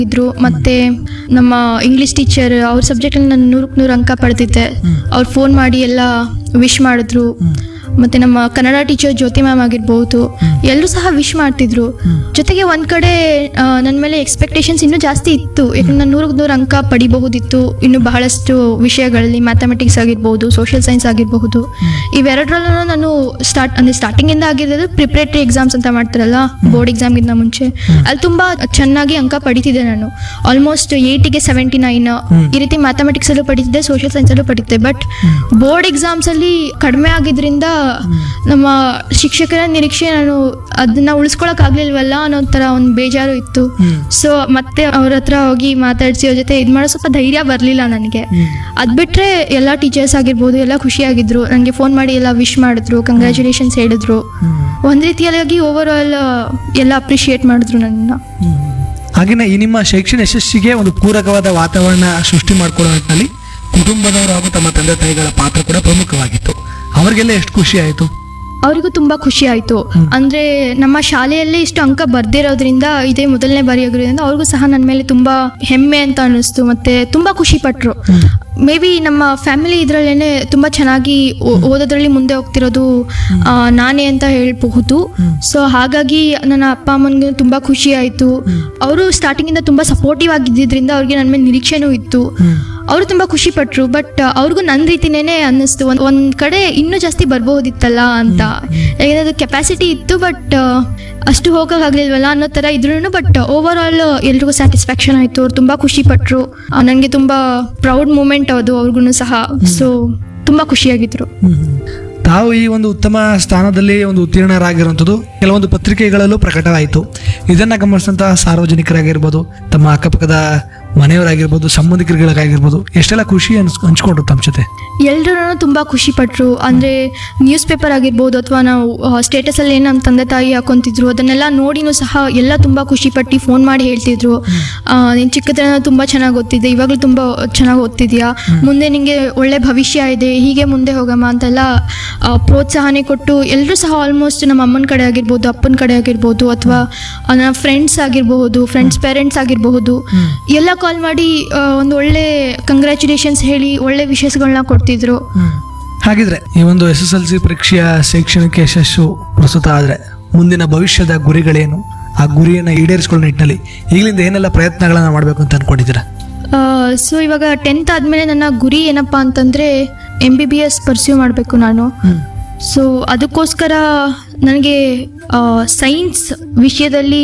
ಇದ್ರು. ಮತ್ತೆ ನಮ್ಮ ಇಂಗ್ಲಿಷ್ ಟೀಚರ್ ಅವ್ರ ಸಬ್ಜೆಕ್ಟಲ್ಲಿ ನಾನು 100 ಅಂಕ ಪಡೆದಿದ್ದೆ. ಅವ್ರು ಫೋನ್ ಮಾಡಿ ಎಲ್ಲ ವಿಶ್ ಮಾಡಿದ್ರು. ಮತ್ತೆ ನಮ್ಮ ಕನ್ನಡ ಟೀಚರ್ ಜ್ಯೋತಿ ಮ್ಯಾಮ್ ಆಗಿರ್ಬೋದು, ಎಲ್ಲರೂ ಸಹ ವಿಶ್ ಮಾಡ್ತಿದ್ರು. ಜೊತೆಗೆ ಒಂದ್ ಕಡೆ ನನ್ನ ಮೇಲೆ ಎಕ್ಸ್ಪೆಕ್ಟೇಷನ್ಸ್ ಇನ್ನೂ ಜಾಸ್ತಿ ಇತ್ತು. ಯಾಕಂದ್ರೆ ನಾನು 100 ಅಂಕ ಪಡಿಬಹುದಿತ್ತು ಇನ್ನು ಬಹಳಷ್ಟು ವಿಷಯಗಳಲ್ಲಿ, ಮ್ಯಾಥಮೆಟಿಕ್ಸ್ ಆಗಿರ್ಬೋದು, ಸೋಷಿಯಲ್ ಸೈನ್ಸ್ ಆಗಿರಬಹುದು. ಇವೆರಡರಲ್ಲೂ ನಾನು ಸ್ಟಾರ್ಟಿಂಗ್ ಇಂದ ಆಗಿರೋದು ಪ್ರಿಪರೇಟರಿ ಎಕ್ಸಾಮ್ಸ್ ಅಂತ ಮಾಡ್ತಾರಲ್ಲ, ಬೋರ್ಡ್ ಎಕ್ಸಾಮ್ಗಿಂತ ಮುಂಚೆ, ಅಲ್ಲಿ ತುಂಬಾ ಚೆನ್ನಾಗಿ ಅಂಕ ಪಡಿತಿದ್ದೆ. ನಾನು ಆಲ್ಮೋಸ್ಟ್ 8ಗೆ 79 ಈ ರೀತಿ ಮ್ಯಾಥಮೆಟಿಕ್ಸ್ ಅಲ್ಲೂ ಪಡಿತಿದ್ದೆ, ಸೋಷಿಯಲ್ ಸೈನ್ಸ್ ಅಲ್ಲೂ ಪಡಿತಿದ್ದೆ. ಬಟ್ ಬೋರ್ಡ್ ಎಕ್ಸಾಮ್ಸ್ ಅಲ್ಲಿ ಕಡಿಮೆ ಆಗಿದ್ರಿಂದ ನಮ್ಮ ಶಿಕ್ಷಕರ ನಿರೀಕ್ಷೆ ನಾನು ಅದನ್ನ ಉಳಿಸ್ಕೊಳಕ್ ಆಗ್ಲಿಲ್ವಲ್ಲ ಅನ್ನೋ ತರ ಒಂದು ಬೇಜಾರು ಇತ್ತು. ಸೊ ಮತ್ತೆ ಅವ್ರ ಹತ್ರ ಹೋಗಿ ಮಾತಾಡ್ಸಿ ಅವ್ರ ಜೊತೆ ಇದ್ ಮಾಡೋ ಸ್ವಲ್ಪ ಧೈರ್ಯ ಬರ್ಲಿಲ್ಲ ನನಗೆ. ಅದ್ ಬಿಟ್ರೆ ಎಲ್ಲಾ ಟೀಚರ್ಸ್ ಆಗಿರ್ಬೋದು ಎಲ್ಲ ಖುಷಿಯಾಗಿದ್ರು, ನನಗೆ ಫೋನ್ ಮಾಡಿ ಎಲ್ಲ ವಿಶ್ ಮಾಡಿದ್ರು, ಕಂಗ್ರ್ಯಾಚುಲೇಷನ್ಸ್ ಹೇಳಿದ್ರು. ಒಂದ್ ರೀತಿಯಾಗಿ ಓವರ್ ಆಲ್ ಎಲ್ಲ ಅಪ್ರಿಶಿಯೇಟ್ ಮಾಡಿದ್ರು ನನ್ನ. ಹಾಗೆಯೇ ಈ ನಿಮ್ಮ ಶೈಕ್ಷಣಿಕ ಯಶಸ್ಸಿಗೆ ಒಂದು ಪೂರಕವಾದ ವಾತಾವರಣ ಸೃಷ್ಟಿ ಮಾಡ್ಕೊಳ್ಳೋ ನಿಟ್ಟಿನಲ್ಲಿ ಕುಟುಂಬದವರು ಹಾಗೂ ತಮ್ಮ ತಂದೆ ತಾಯಿಗಳ ಪಾತ್ರ ಕೂಡ ಪ್ರಮುಖವಾಗಿತ್ತು. ಅವರಿಗೆಲ್ಲ ಎಷ್ಟು ಖುಷಿ ಆಯಿತು? ಅವರಿಗೂ ತುಂಬಾ ಖುಷಿ ಆಯ್ತು. ಅಂದ್ರೆ ನಮ್ಮ ಶಾಲೆಯಲ್ಲೇ ಇಷ್ಟು ಅಂಕ ಬರ್ದಿರೋದ್ರಿಂದ, ಇದೇ ಮೊದಲನೇ ಬಾರಿ ಆಗಿರೋದ್ರಿಂದ ಅವ್ರಿಗೂ ಸಹ ನನ್ನ ಮೇಲೆ ತುಂಬಾ ಹೆಮ್ಮೆ ಅಂತ ಅನ್ನಿಸ್ತು. ಮತ್ತೆ ತುಂಬಾ ಖುಷಿ ಪಟ್ರು. ಮೇ ಬಿ ನಮ್ಮ ಫ್ಯಾಮಿಲಿ ಇದ್ರಲ್ಲೇನೆ ತುಂಬಾ ಚೆನ್ನಾಗಿ ಓದೋದ್ರಲ್ಲಿ ಮುಂದೆ ಹೋಗ್ತಿರೋದು ನಾನೇ ಅಂತ ಹೇಳ್ಬಹುದು. ಸೊ ಹಾಗಾಗಿ ನನ್ನ ಅಪ್ಪ ಅಮ್ಮನಿಗೆ ತುಂಬಾ ಖುಷಿ ಆಯ್ತು. ಅವರು ಸ್ಟಾರ್ಟಿಂಗ್ ಇಂದ ತುಂಬಾ ಸಪೋರ್ಟಿವ್ ಆಗಿದ್ದಿದ್ರಿಂದ ಅವ್ರಿಗೆ ನನ್ನ ಮೇಲೆ ನಿರೀಕ್ಷೆನೂ ಇತ್ತು. ಅವರು ತುಂಬಾ ಖುಷಿ ಪಟ್ರು. ಬಟ್ ಅವ್ರಿಗೂ ನನ್ನ ರೀತಿನೇನೆ ಅನ್ನಿಸ್ತು, ಒಂದ್ ಕಡೆ ಇನ್ನೂ ಜಾಸ್ತಿ ಬರ್ಬಹುದಿತ್ತಲ್ಲ ಅಂತ. ಯಾಕಂದ್ರೆ ಕೆಪಾಸಿಟಿ ಇತ್ತು, ಬಟ್ ಅಷ್ಟು ಹೋಗಕ್ಕಾಗ್ಲಿಲ್ವಲ್ಲ ಅನ್ನೋ ತರ ಇದ್ರು. ಬಟ್ ಓವರ್ ಆಲ್ ಎಲ್ರಿಗೂ ಸ್ಯಾಟಿಸ್ಫ್ಯಾಕ್ಷನ್ ಆಯ್ತು. ಅವ್ರು ತುಂಬಾ ಖುಷಿ ಪಟ್ರು. ನನಗೆ ತುಂಬಾ ಪ್ರೌಡ್ ಮೂಮೆಂಟ್ ಅದು ಅವ್ರಿಗೂ ಸಹ. ಸೊ ತುಂಬಾ ಖುಷಿಯಾಗಿದ್ರು. ತಾವು ಈ ಒಂದು ಉತ್ತಮ ಸ್ಥಾನದಲ್ಲಿ ಒಂದು ಉತ್ತೀರ್ಣರಾಗಿರುವಂಥದ್ದು ಕೆಲವೊಂದು ಪತ್ರಿಕೆಗಳಲ್ಲೂ ಪ್ರಕಟವಾಯಿತು. ಇದನ್ನ ಗಮನಿಸಿದಂತಹ ಸಾರ್ವಜನಿಕರಾಗಿರ್ಬೋದು, ತಮ್ಮ ಅಕ್ಕಪಕ್ಕದ ಮನೆಯವರಾಗಿರ್ಬೋದು, ಸಂಬಂಧಿಕರಿಗಾಗಿರ್ಬೋದು, ಎಷ್ಟೆಲ್ಲ ಖುಷಿ ಹಂಚ್ಕೊಂಡ್ರು ತಮ್ಮ ಜೊತೆ? ಎಲ್ಲರೂ ತುಂಬಾ ಖುಷಿ ಪಟ್ರು. ಅಂದ್ರೆ ನ್ಯೂಸ್ ಪೇಪರ್ ಆಗಿರ್ಬೋದು ಅಥವಾ ನಾವು ಸ್ಟೇಟಸ್ ಅಲ್ಲಿ ಏನು ನಮ್ಮ ತಂದೆ ತಾಯಿ ಹಾಕೊಂತಿದ್ರು ಅದನ್ನೆಲ್ಲ ನೋಡಿನೂ ಸಹ ಎಲ್ಲ ತುಂಬಾ ಖುಷಿ ಪಟ್ಟು ಫೋನ್ ಮಾಡಿ ಹೇಳ್ತಿದ್ರು, ನೀನ್ ಚಿಕ್ಕದ್ರಿಂದ ತುಂಬಾ ಚೆನ್ನಾಗಿ ಓದ್ತಿದ್ದೆ, ಇವಾಗಲೂ ತುಂಬಾ ಚೆನ್ನಾಗಿ ಓದ್ತಿದ್ಯಾ, ಮುಂದೆ ನಿಂಗೆ ಒಳ್ಳೆ ಭವಿಷ್ಯ ಇದೆ, ಹೀಗೆ ಮುಂದೆ ಹೋಗಮ್ಮ ಅಂತೆಲ್ಲ ಪ್ರೋತ್ಸಾಹನೆ ಕೊಟ್ಟು ಎಲ್ಲರೂ ಸಹ ಆಲ್ಮೋಸ್ಟ್ ನಮ್ಮ ಅಮ್ಮನ ಕಡೆ ಆಗಿರ್ಬೋದು, ಅಪ್ಪನ ಕಡೆ ಆಗಿರ್ಬೋದು, ಅಥವಾ ನನ್ನ ಫ್ರೆಂಡ್ಸ್ ಆಗಿರಬಹುದು, ಫ್ರೆಂಡ್ಸ್ ಪೇರೆಂಟ್ಸ್ ಆಗಿರಬಹುದು, ಎಲ್ಲ ಕಾಲ್ ಮಾಡಿ ಒಂದು ಒಳ್ಳೆ ಕಂಗ್ರ್ಯಾಚುಲೇಷನ್ಸ್ ಹೇಳಿ ಒಳ್ಳೆ ವಿಷಯಗಳನ್ನ ಕೊಡ್ತಿದ್ರು. ಹಾಗಿದ್ರೆ ಈ ಒಂದು SSLC ಪರೀಕ್ಷೆಯ ಶೈಕ್ಷಣಿಕ ಯಶಸ್ಸು ಪ್ರಸ್ತುತ ಆದ್ರೆ ಮುಂದಿನ ಭವಿಷ್ಯದ ಗುರಿಗಳೇನು? ಆ ಗುರಿಯನ್ನು ಈಡೇರಿಸಿಕೊಳ್ಳೋ ನಿಟ್ಟಿನಲ್ಲಿ ಈಗಲಿಂದ ಏನೆಲ್ಲ ಪ್ರಯತ್ನಗಳನ್ನ ಮಾಡಬೇಕು ಅಂತ ಅನ್ಕೊಂಡಿದ್ದೀರಾ? ಸೊ ಇವಾಗ 10th ಆದ್ಮೇಲೆ ನನ್ನ ಗುರಿ ಏನಪ್ಪಾ ಅಂತಂದ್ರೆ MBBS ಪರ್ಸ್ಯೂ ಮಾಡಬೇಕು ನಾನು. ಸೊ ಅದಕ್ಕೋಸ್ಕರ ನನಗೆ ಸೈನ್ಸ್ ವಿಷಯದಲ್ಲಿ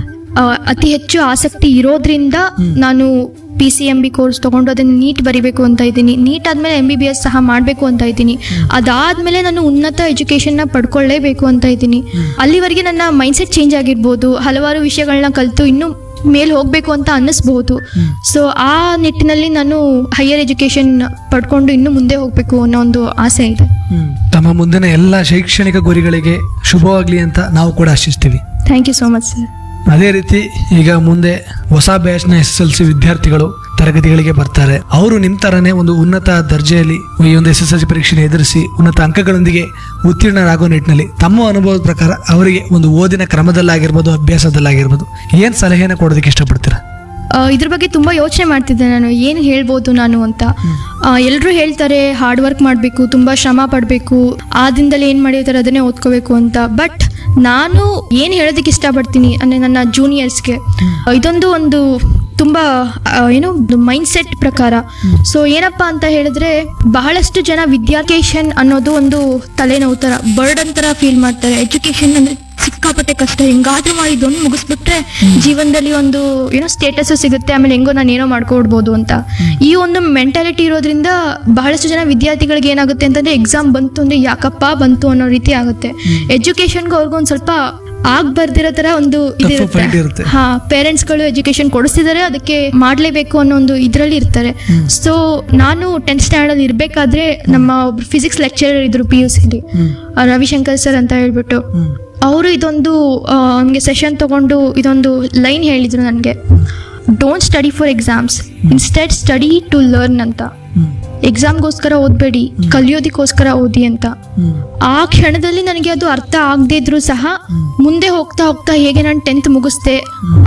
ಅತಿ ಹೆಚ್ಚು ಆಸಕ್ತಿ ಇರೋದ್ರಿಂದ ನಾನು PCMB ಕೋರ್ಸ್ ತಗೊಂಡು ಅದನ್ನು ನೀಟ್ ಬರಿಬೇಕು ಅಂತ ಇದ್ದೀನಿ. ನೀಟ್ ಆದ್ಮೇಲೆ MBBS ಸಹ ಮಾಡಬೇಕು ಅಂತ ಇದ್ದೀನಿ. ಅದಾದ್ಮೇಲೆ ನಾನು ಉನ್ನತ ಎಜುಕೇಶನ್ನ ಪಡ್ಕೊಳ್ಳೇಬೇಕು ಅಂತ ಇದ್ದೀನಿ. ಅಲ್ಲಿವರೆಗೆ ನನ್ನ ಮೈಂಡ್ಸೆಟ್ ಚೇಂಜ್ ಆಗಿರ್ಬೋದು, ಹಲವಾರು ವಿಷಯಗಳನ್ನ ಕಲಿತು ಇನ್ನೂ ಮೇಲೆ ಹೋಗ್ಬೇಕು ಅಂತ ಅನ್ನಿಸ್ಬಹುದು. ಸೊ ಆ ನಿಟ್ಟಿನಲ್ಲಿ ನಾನು ಹೈಯರ್ ಎಜುಕೇಶನ್ ಪಡ್ಕೊಂಡು ಇನ್ನೂ ಮುಂದೆ ಹೋಗ್ಬೇಕು ಅನ್ನೋ ಒಂದು ಆಸೆ ಇದೆ. ತಮ್ಮ ಮುಂದಿನ ಎಲ್ಲ ಶೈಕ್ಷಣಿಕ ಗುರಿಗಳಿಗೆ ಶುಭವಾಗ್ಲಿ ಅಂತ ನಾವು ಕೂಡ ಆಶಿಸ್ತೀವಿ. Thank you so much sir. ಅದೇ ರೀತಿ ಈಗ ಮುಂದೆ ಹೊಸ ಬ್ಯಾಚ್ನ SSLC ವಿದ್ಯಾರ್ಥಿಗಳು ತರಗತಿಗಳಿಗೆ ಬರ್ತಾರೆ. ಅವರು ನಿಮ್ಮ ತರನೇ ಒಂದು ಉನ್ನತ ದರ್ಜೆಯಲ್ಲಿ ಈ ಒಂದು SSLC ಪರೀಕ್ಷೆಯನ್ನು ಎದುರಿಸಿ ಉನ್ನತ ಅಂಕಗಳೊಂದಿಗೆ ಉತ್ತೀರ್ಣರಾಗೋ ನಿಟ್ಟಿನಲ್ಲಿ ತಮ್ಮ ಅನುಭವದ ಪ್ರಕಾರ ಅವರಿಗೆ ಒಂದು ಓದಿನ ಕ್ರಮದಲ್ಲಾಗಿರ್ಬೋದು, ಅಭ್ಯಾಸದಲ್ಲಾಗಿರ್ಬೋದು, ಏನ್ ಸಲಹೆನ ಕೊಡೋದಕ್ಕೆ ಇಷ್ಟಪಡ್ತೀರಾ? ಇದ್ರ ಬಗ್ಗೆ ತುಂಬಾ ಯೋಚನೆ ಮಾಡ್ತಿದ್ದೆ ನಾನು, ಏನು ಹೇಳ್ಬೋದು ನಾನು ಅಂತ. ಎಲ್ಲರೂ ಹೇಳ್ತಾರೆ ಹಾರ್ಡ್ ವರ್ಕ್ ಮಾಡಬೇಕು, ತುಂಬಾ ಶ್ರಮ ಪಡಬೇಕು, ಆ ದಿನದಲ್ಲಿ ಏನು ಮಾಡಿರ್ತಾರೆ ಅದನ್ನೇ ಓದ್ಕೋಬೇಕು ಅಂತ. ಬಟ್ ನಾನು ಏನು ಹೇಳೋದಕ್ಕೆ ಇಷ್ಟಪಡ್ತೀನಿ ಅಂದರೆ ನನ್ನ ಜೂನಿಯರ್ಸ್ಗೆ ಇದೊಂದು ಒಂದು ತುಂಬಾ ಏನು ಮೈಂಡ್ ಸೆಟ್ ಪ್ರಕಾರ. ಸೊ ಏನಪ್ಪಾ ಅಂತ ಹೇಳಿದ್ರೆ, ಬಹಳಷ್ಟು ಜನ ವಿದ್ಯಾಕೇಶನ್ ಅನ್ನೋದು ಒಂದು ತಲೆನೋವು ತರ, ಬರ್ಡನ್ ತರ ಫೀಲ್ ಮಾಡ್ತಾರೆ. ಎಜುಕೇಶನ್ ಅಂದ್ರೆ ಸಿಕ್ಕಾಪಟ್ಟೆ ಕಷ್ಟ, ಹೆಂಗಾದ್ರೂ ಮಾಡಿ ಇದೊಂದು ಮುಗಿಸ್ಬಿಟ್ರೆ ಜೀವನದಲ್ಲಿ ಒಂದು ಏನೋ ಸ್ಟೇಟಸ್ ಸಿಗುತ್ತೆ, ಆಮೇಲೆ ಹೆಂಗೋ ನಾನು ಏನೋ ಮಾಡ್ಕೊಡ್ಬೋದು ಅಂತ ಈ ಒಂದು ಮೆಂಟಾಲಿಟಿ ಇರೋದ್ರಿಂದ ಬಹಳಷ್ಟು ಜನ ವಿದ್ಯಾರ್ಥಿಗಳಿಗೆ ಏನಾಗುತ್ತೆ ಅಂತಂದ್ರೆ, ಎಕ್ಸಾಮ್ ಬಂತು ಅಂದ್ರೆ ಯಾಕಪ್ಪ ಬಂತು ಅನ್ನೋ ರೀತಿ ಆಗುತ್ತೆ. ಎಜುಕೇಶನ್ಗೂ ಅವ್ರಿಗೊಂದು ಸ್ವಲ್ಪ ಆಗ್ ಬರ್ದಿರೋ ತರ ಒಂದು ಇದಿರುತ್ತೆ. ಪೇರೆಂಟ್ಸ್ಗಳು ಎಜುಕೇಶನ್ ಕೊಡಿಸ್ತಿದ್ದಾರೆ, ಅದಕ್ಕೆ ಮಾಡ್ಲೇಬೇಕು ಅನ್ನೋ ಒಂದು ಇದ್ರಲ್ಲಿ ಇರ್ತಾರೆ. ಸೊ ನಾನು 10th ಸ್ಟ್ಯಾಂಡರ್ಡ್ ಇರ್ಬೇಕಾದ್ರೆ ನಮ್ಮ ಫಿಸಿಕ್ಸ್ ಲೆಕ್ಚರರ್ ಇದ್ರು PUC ಲಿ, ರವಿಶಂಕರ್ ಸರ್ ಅಂತ ಹೇಳ್ಬಿಟ್ಟು, ಅವರು ಇದೊಂದು ನಮಗೆ ಸೆಷನ್ ತಗೊಂಡು ಇದೊಂದು ಲೈನ್ ಹೇಳಿದ್ರು ನನಗೆ, don't study for exams, instead study to learn ಅಂತ. ಎಕ್ಸಾಮ್ಗೋಸ್ಕರ ಓದ್ಬೇಡಿ, ಕಲಿಯೋದಕ್ಕೋಸ್ಕರ ಓದಿ ಅಂತ. ಆ ಕ್ಷಣದಲ್ಲಿ ನನಗೆ ಅದು ಅರ್ಥ ಆಗದೆ ಇದ್ರು ಸಹ ಮುಂದೆ ಹೋಗ್ತಾ ಹೋಗ್ತಾ ಹೇಗೆ ನಾನು 10th ಮುಗಿಸ್ದೆ